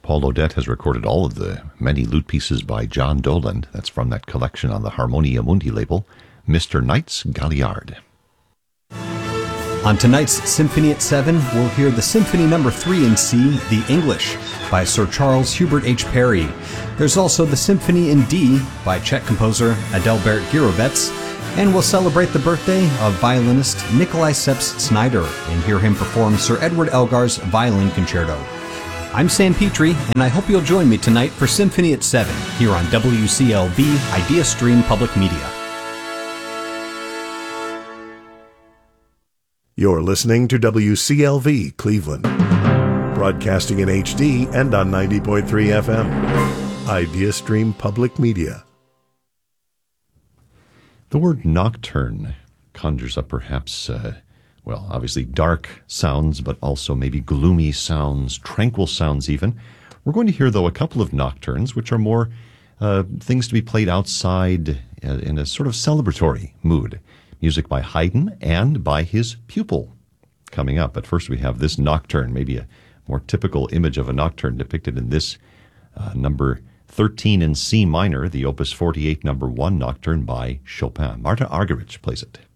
Paul Odette has recorded all of the many lute pieces by John Doland. That's from that collection on the Harmonia Mundi label, Mr. Knight's Galliard. On tonight's Symphony at 7, we'll hear the Symphony No. 3 in C, The English, by Sir Charles Hubert H. Parry. There's also the Symphony in D by Czech composer Adalbert Gurevets, and we'll celebrate the birthday of violinist Nikolai Seps-Snyder and hear him perform Sir Edward Elgar's Violin Concerto. I'm Sam Petrie, and I hope you'll join me tonight for Symphony at 7 here on WCLV Idea Stream Public Media. You're listening to WCLV Cleveland, broadcasting in HD and on 90.3 FM. Idea Stream Public Media. The word nocturne conjures up perhaps, obviously dark sounds, but also maybe gloomy sounds, tranquil sounds even. We're going to hear, though, a couple of nocturnes, which are more things to be played outside in a sort of celebratory mood. Music by Haydn and by his pupil coming up. But first we have this nocturne, maybe a more typical image of a nocturne depicted in this number 13 in C minor, the Opus 48 number 1 nocturne by Chopin. Marta Argerich plays it.